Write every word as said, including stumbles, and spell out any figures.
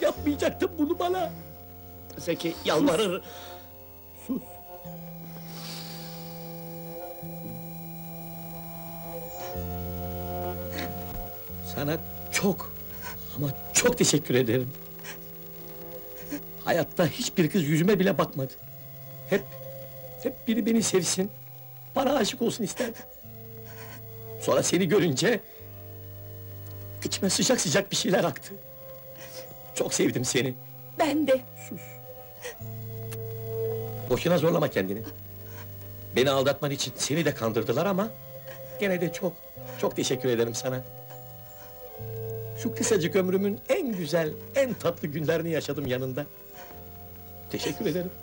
Yapmayacaktın bunu bana! Zeki, yalvarır! Sus! Sana çok ama çok teşekkür ederim. Hayatta hiçbir kız yüzüme bile bakmadı. Hep, hep biri beni sevsin, bana aşık olsun isterdim. Sonra seni görünce... içime sıcak sıcak bir şeyler aktı. Çok sevdim seni. Ben de. Sus! Boşuna zorlama kendini. Beni aldatman için seni de kandırdılar ama... gene de çok, çok teşekkür ederim sana. Şu kısacık ömrümün en güzel, en tatlı günlerini yaşadım yanında. Teşekkür ederim.